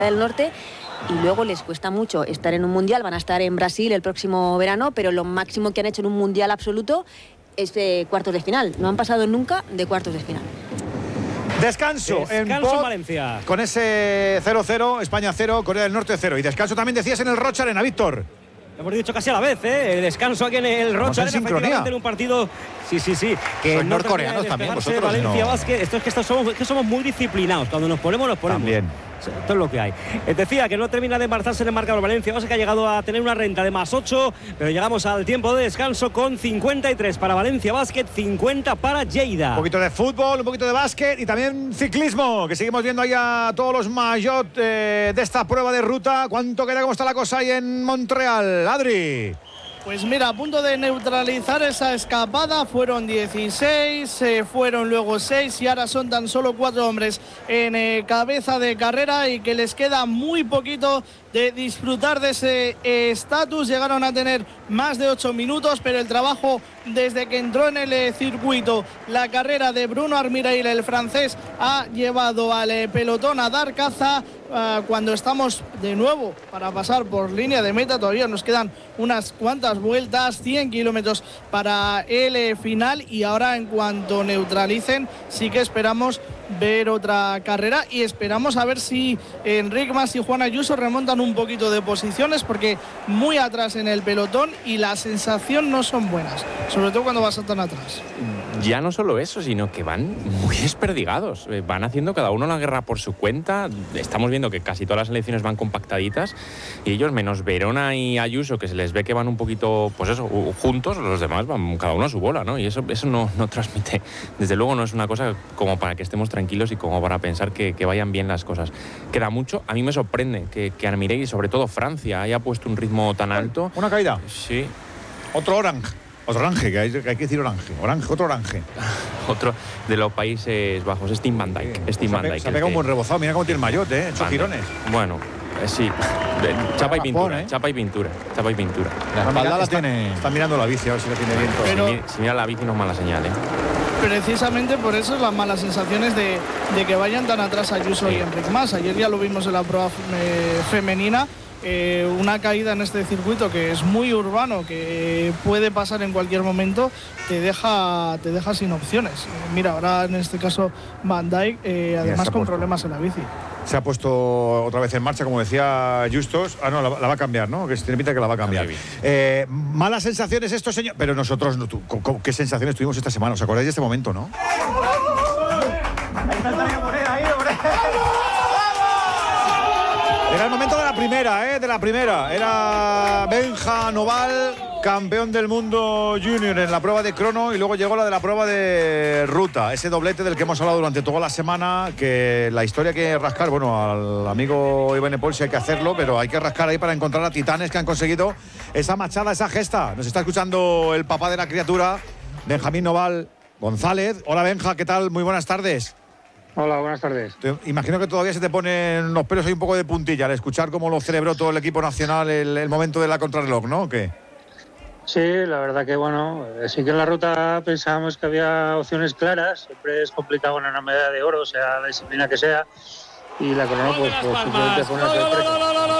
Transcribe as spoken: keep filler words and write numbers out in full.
del Norte. Y luego les cuesta mucho estar en un mundial, van a estar en Brasil el próximo verano, pero lo máximo que han hecho en un mundial absoluto es de cuartos de final. No han pasado nunca de cuartos de final. Descanso, descanso en, en Valencia. Con ese cero cero, España cero, Corea del Norte cero. Y descanso también decías en el Rocha Arena, Víctor. Hemos dicho casi a la vez, ¿eh? El descanso aquí en el Rocha Arena, efectivamente, en un partido. Sí, sí, sí. Que Sois no norcoreanos también, vosotros. Valencia no. Basket. Esto es que esto somos, es que somos muy disciplinados. Cuando nos ponemos, nos ponemos. También. Esto es lo que hay. Eh, decía que no termina de embarazarse en el marcador Valencia Basket, que ha llegado a tener una renta de más ocho, pero llegamos al tiempo de descanso con cincuenta y tres para Valencia Basket, cincuenta para Lleida. Un poquito de fútbol, un poquito de básquet y también ciclismo, que seguimos viendo ahí a todos los maillot eh, de esta prueba de ruta. ¿Cuánto queda? ¿Cómo está la cosa ahí en Montreal? Adri. Pues mira, a punto de neutralizar esa escapada, fueron dieciséis, eh, fueron luego seis y ahora son tan solo cuatro hombres en eh, cabeza de carrera y que les queda muy poquito de disfrutar de ese estatus. Eh, Llegaron a tener más de ocho minutos, pero el trabajo desde que entró en el eh, circuito, la carrera de Bruno Armirail, el francés, ha llevado al eh, pelotón a dar caza. Uh, cuando estamos de nuevo para pasar por línea de meta, todavía nos quedan unas cuantas vueltas, cien kilómetros para el eh, final, y ahora en cuanto neutralicen sí que esperamos ver otra carrera y esperamos a ver si Enric Mas y Juan Ayuso remontan un poquito de posiciones, porque muy atrás en el pelotón y la sensación no son buenas, sobre todo cuando vas tan atrás. Ya no solo eso, sino que van muy desperdigados, van haciendo cada uno la guerra por su cuenta. Estamos viendo que casi todas las elecciones van compactaditas y ellos, menos Verona y Ayuso, que se les ve que van un poquito, pues eso, juntos, los demás van cada uno a su bola, ¿no? Y eso, eso no, no transmite, desde luego no es una cosa como para que estemos tranquilos y como para pensar que, que vayan bien las cosas. Queda mucho. A mí me sorprende que, que Armirail y sobre todo Francia haya puesto un ritmo tan alto. ¿Una caída? Sí. Otro orange. Otro orange, que hay, que hay que decir orange. Orange, otro orange. Otro de los Países Bajos, Steve Van Dijk. Sí. Steve Van Dijk. Se ha pegado un buen rebozado. Mira cómo tiene el maillot, ¿eh? Hecho girones. Bueno, eh, sí. Chapa y pintura, ¿eh? Chapa y pintura. Chapa y pintura. La espalda la tiene. Está mirando la bici, a ver si la tiene bien todo. Pero, si, mira, si mira la bici no es mala señal, ¿eh? Precisamente por eso es las malas sensaciones de, de que vayan tan atrás Ayuso sí. y Enric Mas. Ayer ya lo vimos en la prueba eh, femenina. Eh, una caída en este circuito que es muy urbano, que puede pasar en cualquier momento, te deja te deja sin opciones. Eh, mira, ahora en este caso Van Dijk, eh, además con problemas en la bici. Se ha puesto otra vez en marcha, como decía Justos. Ah, no, la, la va a cambiar, ¿no? Que tiene pinta que la va a cambiar. Eh, malas sensaciones esto, señor. Pero nosotros, no, tú, ¿qué sensaciones tuvimos esta semana? ¿Os acordáis de este momento, no? Era el momento de la primera, ¿eh? De la primera. Era Benja Noval, campeón del mundo junior en la prueba de crono, y luego llegó la de la prueba de ruta. Ese doblete del que hemos hablado durante toda la semana, que la historia hay que rascar. Bueno, al amigo Iván Paul sí hay que hacerlo, pero hay que rascar ahí para encontrar a titanes que han conseguido esa machada, esa gesta. Nos está escuchando el papá de la criatura, Benjamín Noval González. Hola, Benja, ¿qué tal? Muy buenas tardes. Hola, buenas tardes. Te imagino que todavía se te ponen los pelos ahí un poco de puntilla al escuchar cómo lo celebró todo el equipo nacional el, el momento de la contrarreloj, ¿no? ¿O qué? Sí, la verdad que bueno, sí que en la ruta pensábamos que había opciones claras. Siempre es complicado ganar una medalla de oro, sea la disciplina que sea. Y la crono, pues, pues simplemente fue una sorpresa.